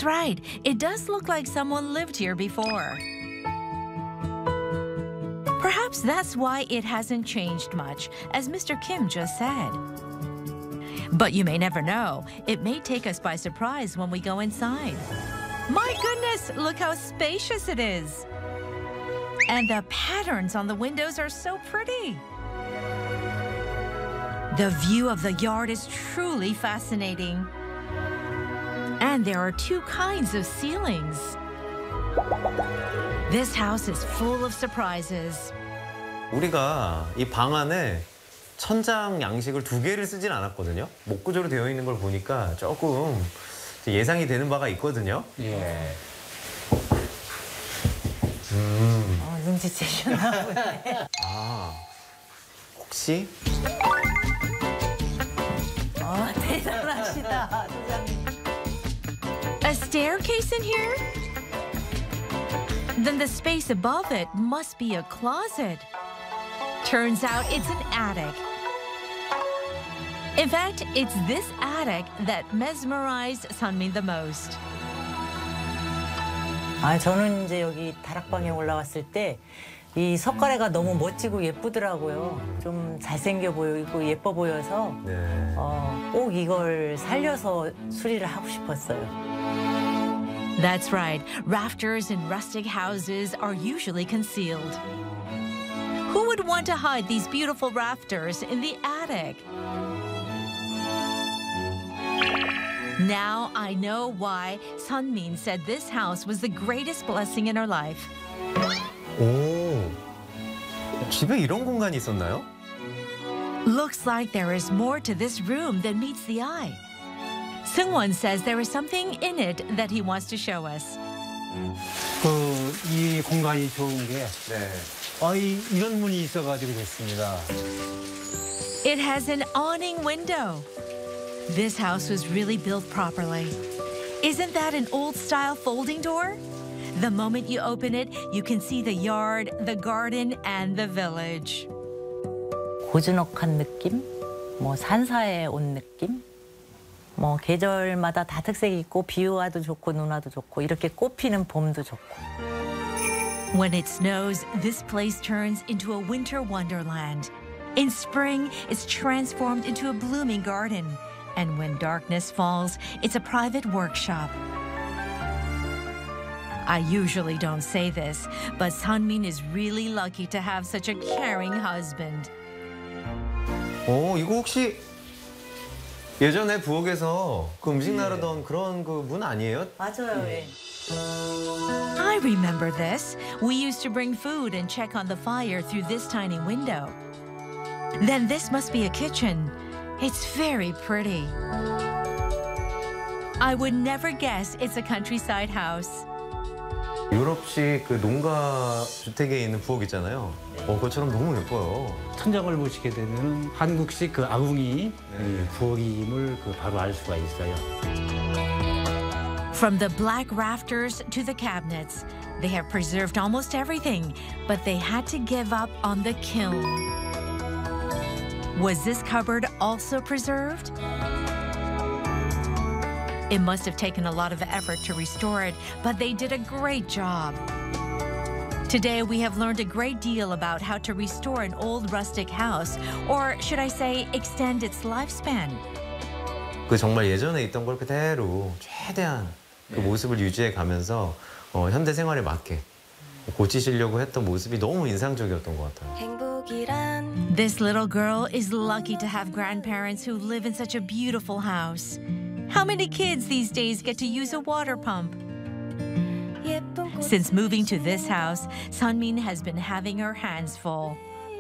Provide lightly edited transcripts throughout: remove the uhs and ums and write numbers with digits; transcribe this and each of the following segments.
right. It does look like someone lived here before. Perhaps that's why it hasn't changed much, as Mr. Kim just said. But you may never know. It may take us by surprise when we go inside. My goodness, look how spacious it is. And the patterns on the windows are so pretty. The view of the yard is truly fascinating. And there are two kinds of ceilings. This house is full of surprises. 우리가 이 방 안에 천장 양식을 2개를 쓰진 않았거든요. 목구조로 되어 있는 걸 보니까 조금 예상이 되는 바가 있거든요. 예. 눈치채셨나 보네. 아, 혹시? 대단하시다, 소장님. A staircase in here? Then the space above it must be a closet. Turns out it's an attic. In fact, it's this attic that mesmerized Sunmin the most. 저는 이제 여기 다락방에 올라왔을 때 이 석가래가 너무 멋지고 예쁘더라고요. 좀 잘생겨 보이고 예뻐 보여서 네. 꼭 이걸 살려서 수리를 하고 싶었어요. That's right. Rafters in rustic houses are usually concealed. Who would want to hide these beautiful rafters in the attic? Now I know why Sunmin said this house was the greatest blessing in her life. 오, 집에 이런 공간이 있었나요? Looks like there is more to this room than meets the eye. Seungwon says there is something in it that he wants to show us. 이 공간이 좋은 게 네. 이런 문이 있어가지고 됐습니다. It has an awning window. This house was really built properly. Isn't that an old-style folding door? The moment you open it, you can see the yard, the garden, and the village. 고즈넉한 느낌? 뭐 산사에 온 느낌? 뭐 계절마다 다 특색이 있고 비와도 좋고 눈 와도 좋고 이렇게 꽃피는 봄도 좋고. When it snows, this place turns into a winter wonderland. In spring, it's transformed into a blooming garden. And when darkness falls, it's a private workshop. I usually don't say this, but Sunmin is really lucky to have such a caring husband. 이거 혹시 예전에 부엌에서 그 음식 나르던 그런 그 문 아니에요? 맞아요. 예. I remember this. We used to bring food and check on the fire through this tiny window. Then this must be a kitchen. It's very pretty. I would never guess it's a countryside house. 유럽식 그 농가 주택에 있는 부엌 있잖아요. 그것처럼 너무 예뻐요. 천장을 보시게 되면 한국식 그 아궁이 부엌임을 바로 알 수가 있어요. From the black rafters to the cabinets, they have preserved almost everything, but they had to give up on the kiln. Was this cupboard also preserved? It must have taken a lot of effort to restore it, but they did a great job. Today, we have learned a great deal about how to restore an old rustic house, or should I say, extend its lifespan. 그 정말 예전에 있던 걸 그대로 최대한 그 모습을 유지해 가면서 현대 생활에 맞게 고치시려고 했던 모습이 너무 인상적이었던 것 같아요. This little girl is lucky to have grandparents who live in such a beautiful house. How many kids these days get to use a water pump? Since moving to this house, Sunmin has been having her hands full.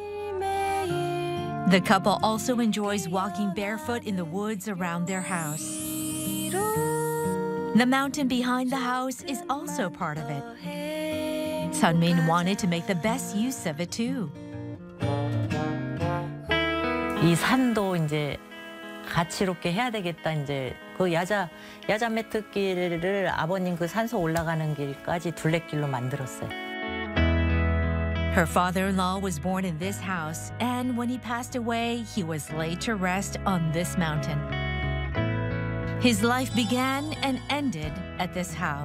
The couple also enjoys walking barefoot in the woods around their house. The mountain behind the house is also part of it. Sunmin wanted to make the best use of it too. 이 산도 이제 가치롭게 해야 되겠다. 이제 그 야자 매트길을 아버님 그 산소 올라가는 길까지 둘레길로 만들었어요. Her father-in-law was born in this house, and when he passed away, he was laid to rest on this mountain. His life began and ended at this house.